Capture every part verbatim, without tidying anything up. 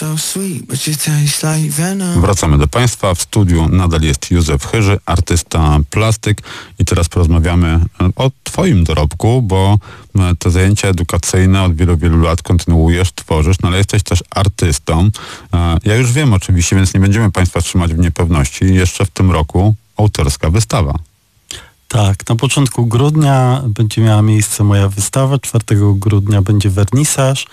Wracamy do Państwa. W studiu nadal jest Józef Chyży, artysta plastyk, i teraz porozmawiamy o Twoim dorobku, bo te zajęcia edukacyjne od wielu, wielu lat kontynuujesz, tworzysz, no ale jesteś też artystą. Ja już wiem oczywiście, więc nie będziemy Państwa trzymać w niepewności. Jeszcze w tym roku autorska wystawa. Tak, na początku grudnia będzie miała miejsce moja wystawa, czwartego grudnia będzie wernisaż.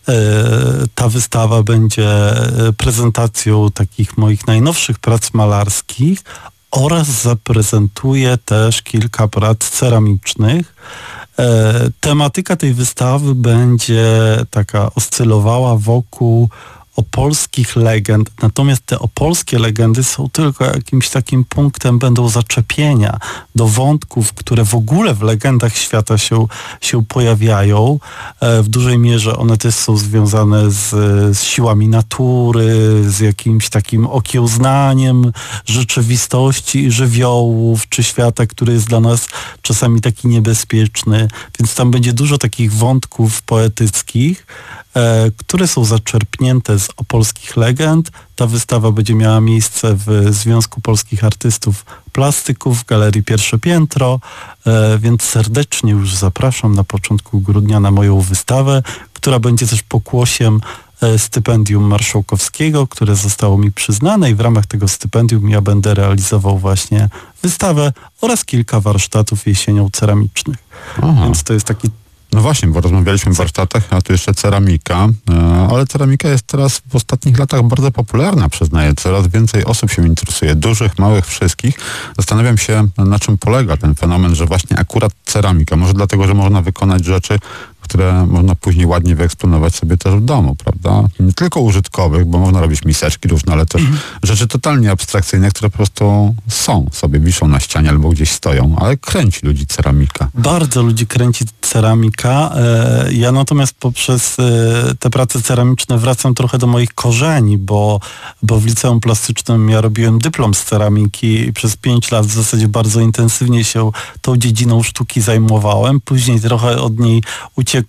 Ta wystawa będzie prezentacją takich moich najnowszych prac malarskich oraz zaprezentuje też kilka prac ceramicznych. Tematyka tej wystawy będzie taka oscylowała wokół opolskich legend, natomiast te opolskie legendy są tylko jakimś takim punktem, będą zaczepienia do wątków, które w ogóle w legendach świata się, się pojawiają. E, w dużej mierze one też są związane z, z siłami natury, z jakimś takim okiełznaniem rzeczywistości i żywiołów, czy świata, który jest dla nas czasami taki niebezpieczny. Więc tam będzie dużo takich wątków poetyckich, e, które są zaczerpnięte z opolskich legend. Ta wystawa będzie miała miejsce w Związku Polskich Artystów Plastyków w Galerii Pierwsze Piętro, e, więc serdecznie już zapraszam na początku grudnia na moją wystawę, która będzie też pokłosiem e, stypendium marszałkowskiego, które zostało mi przyznane, i w ramach tego stypendium ja będę realizował właśnie wystawę oraz kilka warsztatów jesienią ceramicznych. Aha. Więc to jest taki... No właśnie, bo rozmawialiśmy o warsztatach, a tu jeszcze ceramika, ale ceramika jest teraz w ostatnich latach bardzo popularna, przyznaję. Coraz więcej osób się interesuje, dużych, małych, wszystkich. Zastanawiam się, na czym polega ten fenomen, że właśnie akurat ceramika. Może dlatego, że można wykonać rzeczy, które można później ładnie wyeksponować sobie też w domu, prawda? Nie tylko użytkowych, bo można robić miseczki różne, ale też mhm. rzeczy totalnie abstrakcyjne, które po prostu są, sobie wiszą na ścianie albo gdzieś stoją, ale kręci ludzi ceramika. Bardzo ludzi kręci ceramika. Ja natomiast poprzez te prace ceramiczne wracam trochę do moich korzeni, bo, bo w liceum plastycznym ja robiłem dyplom z ceramiki i przez pięć lat w zasadzie bardzo intensywnie się tą dziedziną sztuki zajmowałem. Później trochę od niej uciekłem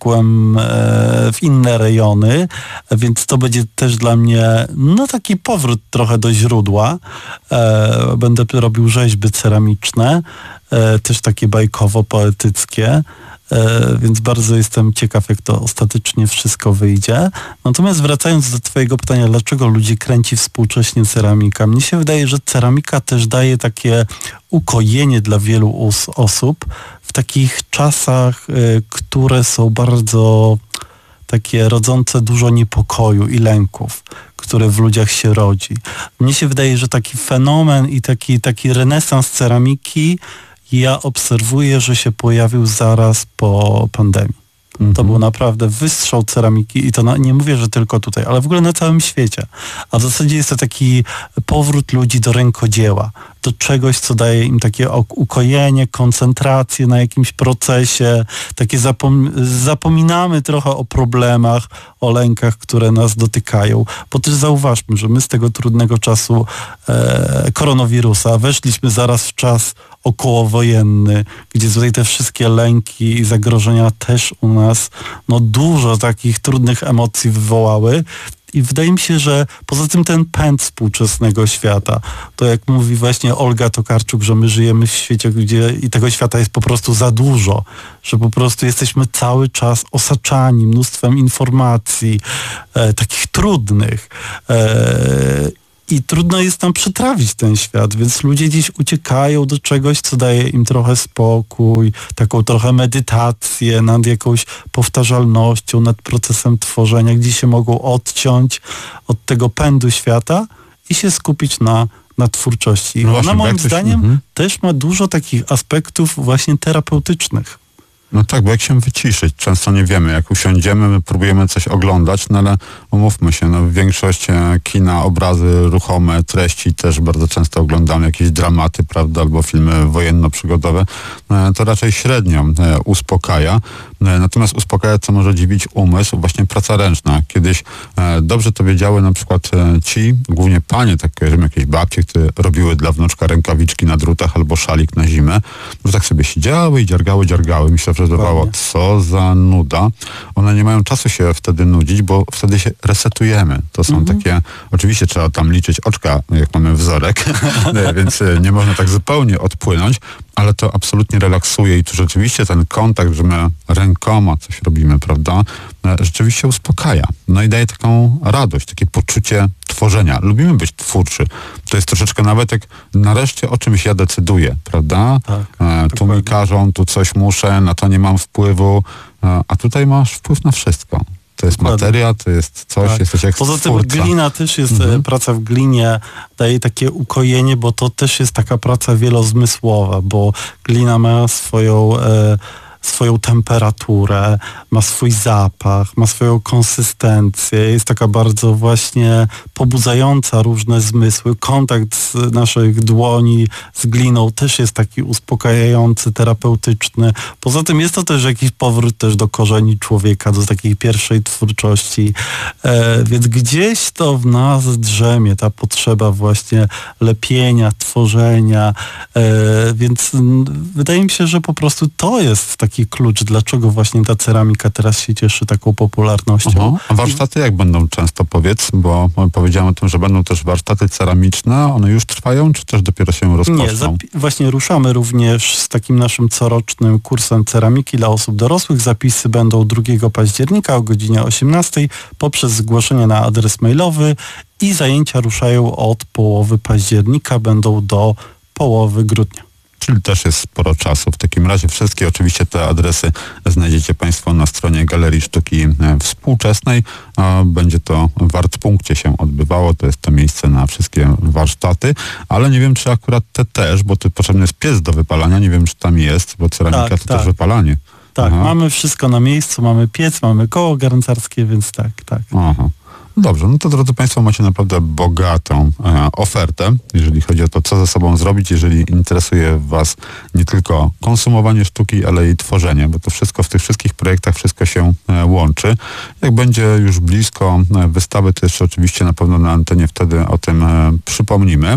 w inne rejony, więc to będzie też dla mnie no taki powrót trochę do źródła. Będę robił rzeźby ceramiczne, też takie bajkowo-poetyckie, więc bardzo jestem ciekaw, jak to ostatecznie wszystko wyjdzie. Natomiast wracając do twojego pytania, dlaczego ludzi kręci współcześnie ceramika? Mnie się wydaje, że ceramika też daje takie ukojenie dla wielu os- osób w takich czasach, y, które są bardzo takie rodzące dużo niepokoju i lęków, które w ludziach się rodzi. Mnie się wydaje, że taki fenomen i taki, taki renesans ceramiki ja obserwuję, że się pojawił zaraz po pandemii. Mm-hmm. To był naprawdę wystrzał ceramiki i to na, nie mówię, że tylko tutaj, ale w ogóle na całym świecie. A w zasadzie jest to taki powrót ludzi do rękodzieła, do czegoś, co daje im takie ukojenie, koncentrację na jakimś procesie, takie zapom- zapominamy trochę o problemach, o lękach, które nas dotykają, bo też zauważmy, że my z tego trudnego czasu e, koronawirusa weszliśmy zaraz w czas okołowojenny, gdzie tutaj te wszystkie lęki i zagrożenia też u nas no dużo takich trudnych emocji wywołały. I wydaje mi się, że poza tym ten pęd współczesnego świata, to jak mówi właśnie Olga Tokarczuk, że my żyjemy w świecie, gdzie i tego świata jest po prostu za dużo, że po prostu jesteśmy cały czas osaczani mnóstwem informacji, e, takich trudnych. E, I trudno jest nam przetrawić ten świat, więc ludzie dziś uciekają do czegoś, co daje im trochę spokój, taką trochę medytację nad jakąś powtarzalnością, nad procesem tworzenia, gdzie się mogą odciąć od tego pędu świata i się skupić na, na twórczości. No Ona właśnie, moim coś, zdaniem mhm. też ma dużo takich aspektów właśnie terapeutycznych. No tak, bo jak się wyciszyć? Często nie wiemy. Jak usiądziemy, my próbujemy coś oglądać, no ale umówmy się, no większość kina, obrazy ruchome, treści też bardzo często oglądamy, jakieś dramaty, prawda, albo filmy wojenno-przygodowe, to raczej średnio uspokaja. Natomiast uspokaja, co może dziwić umysł, właśnie praca ręczna. Kiedyś e, dobrze to wiedziały na przykład e, ci, głównie panie, tak kojarzymy, jakieś babcie, które robiły dla wnuczka rękawiczki na drutach albo szalik na zimę, że tak sobie siedziały i dziergały, dziergały. Mi się wydawało, co za nuda. One nie mają czasu się wtedy nudzić, bo wtedy się resetujemy. To są mhm. takie, oczywiście trzeba tam liczyć oczka, jak mamy wzorek, więc nie można tak zupełnie odpłynąć, ale to absolutnie relaksuje i tu rzeczywiście ten kontakt, że my rękoma coś robimy, prawda, rzeczywiście uspokaja. No i daje taką radość, takie poczucie tworzenia. Lubimy być twórczy. To jest troszeczkę nawet jak nareszcie o czymś ja decyduję, prawda? Tak, e, tu mi każą, tu coś muszę, na to nie mam wpływu, e, a tutaj masz wpływ na wszystko. To jest Dokładnie. materia, to jest coś, tak. jesteś jak Poza twórca. tym glina też jest, mhm. praca w glinie daje takie ukojenie, bo to też jest taka praca wielozmysłowa, bo glina ma swoją, e, swoją temperaturę, ma swój zapach, ma swoją konsystencję, jest taka bardzo właśnie pobudzająca różne zmysły. Kontakt z naszych dłoni z gliną też jest taki uspokajający, terapeutyczny. Poza tym jest to też jakiś powrót też do korzeni człowieka, do takiej pierwszej twórczości. E, więc gdzieś to w nas drzemie, ta potrzeba właśnie lepienia, tworzenia. E, więc m, wydaje mi się, że po prostu to jest taki klucz, dlaczego właśnie ta ceramika teraz się cieszy taką popularnością. Aha. A warsztaty jak będą często, powiedz, bo powiedziałem o tym, że będą też warsztaty ceramiczne, one już trwają, czy też dopiero się rozpoczną? Nie, zapi- właśnie ruszamy również z takim naszym corocznym kursem ceramiki dla osób dorosłych. Zapisy będą drugiego października o godzinie osiemnastej poprzez zgłoszenie na adres mailowy i zajęcia ruszają od połowy października, będą do połowy grudnia. Czyli też jest sporo czasu. W takim razie wszystkie oczywiście te adresy znajdziecie Państwo na stronie Galerii Sztuki Współczesnej. Będzie to w Artpunkcie się odbywało. To jest to miejsce na wszystkie warsztaty. Ale nie wiem, czy akurat te też, bo tu potrzebny jest piec do wypalania. Nie wiem, czy tam jest, bo ceramika tak, to tak. też wypalanie. Tak, Aha. mamy wszystko na miejscu. Mamy piec, mamy koło garncarskie, więc tak, tak. Aha. Dobrze, no to drodzy Państwo, macie naprawdę bogatą e, ofertę, jeżeli chodzi o to, co ze sobą zrobić, jeżeli interesuje Was nie tylko konsumowanie sztuki, ale i tworzenie, bo to wszystko w tych wszystkich projektach, wszystko się e, łączy. Jak będzie już blisko e, wystawy, to jeszcze oczywiście na pewno na antenie wtedy o tym e, przypomnimy.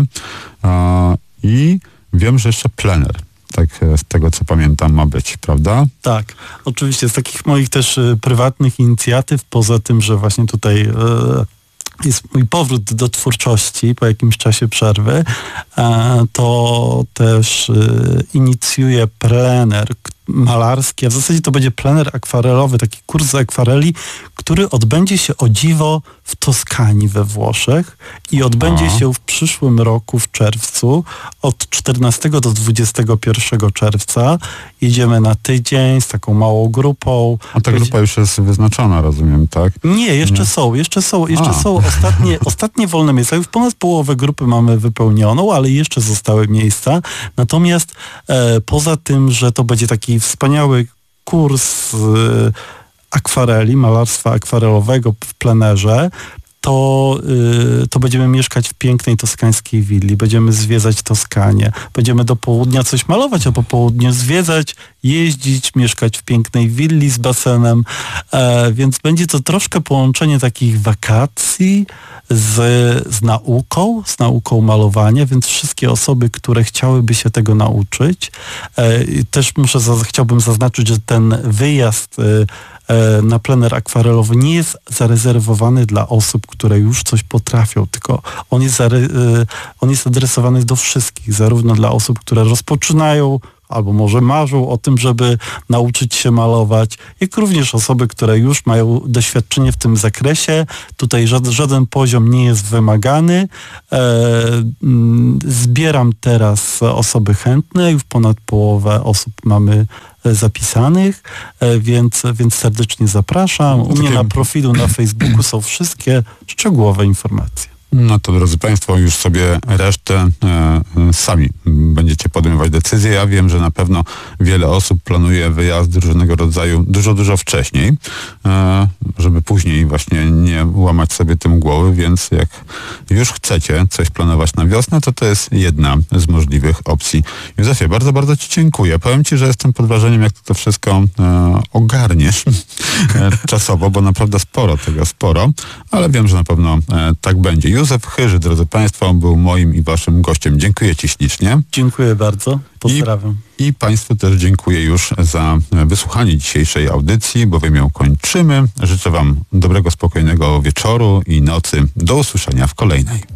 E, I wiem, że jeszcze plener. Tak, z tego co pamiętam, ma być, prawda? Tak, oczywiście z takich moich też y, prywatnych inicjatyw, poza tym, że właśnie tutaj y, jest mój powrót do twórczości po jakimś czasie przerwy, y, to też y, inicjuję plener malarski, a w zasadzie to będzie plener akwarelowy, taki kurs z akwareli, który odbędzie się o dziwo w Toskanii we Włoszech i odbędzie a. się w przyszłym roku w czerwcu od czternastego do dwudziestego pierwszego czerwca. Jedziemy na tydzień z taką małą grupą. A ta grupa już jest wyznaczona, rozumiem, tak? Nie, jeszcze Nie. są, jeszcze są, jeszcze a. są ostatnie, ostatnie wolne miejsca. Już ponad połowę grupy mamy wypełnioną, ale jeszcze zostały miejsca. Natomiast e, poza tym, że to będzie taki wspaniały kurs e, akwareli, malarstwa akwarelowego w plenerze, to, yy, to będziemy mieszkać w pięknej toskańskiej willi, będziemy zwiedzać Toskanię, będziemy do południa coś malować, a po południu zwiedzać, jeździć, mieszkać w pięknej willi z basenem, e, więc będzie to troszkę połączenie takich wakacji z, z nauką, z nauką malowania, więc wszystkie osoby, które chciałyby się tego nauczyć, e, też muszę, chciałbym zaznaczyć, że ten wyjazd e, na plener akwarelowy nie jest zarezerwowany dla osób, które już coś potrafią, tylko on jest, zare- on jest adresowany do wszystkich, zarówno dla osób, które rozpoczynają albo może marzą o tym, żeby nauczyć się malować, jak również osoby, które już mają doświadczenie w tym zakresie. Tutaj żaden, żaden poziom nie jest wymagany. E, zbieram teraz osoby chętne, już ponad połowę osób mamy zapisanych, więc, więc serdecznie zapraszam. U mnie na profilu na Facebooku są wszystkie szczegółowe informacje. No to drodzy Państwo, już sobie resztę wkrótce e, sami będziecie podejmować decyzje. Ja wiem, że na pewno wiele osób planuje wyjazdy różnego rodzaju dużo, dużo wcześniej, e, żeby później właśnie nie łamać sobie tym głowy, więc jak już chcecie coś planować na wiosnę, to to jest jedna z możliwych opcji. Józefie, bardzo, bardzo Ci dziękuję. Powiem Ci, że jestem pod wrażeniem, jak Ty to wszystko e, ogarniesz czasowo, bo naprawdę sporo tego, sporo, ale wiem, że na pewno e, tak będzie. Józef Chyży, drodzy Państwo, był moim i Waszym gościem. Dziękuję Ci ślicznie. Dziękuję bardzo. Pozdrawiam. I, I Państwu też dziękuję już za wysłuchanie dzisiejszej audycji, bowiem ją kończymy. Życzę Wam dobrego, spokojnego wieczoru i nocy. Do usłyszenia w kolejnej.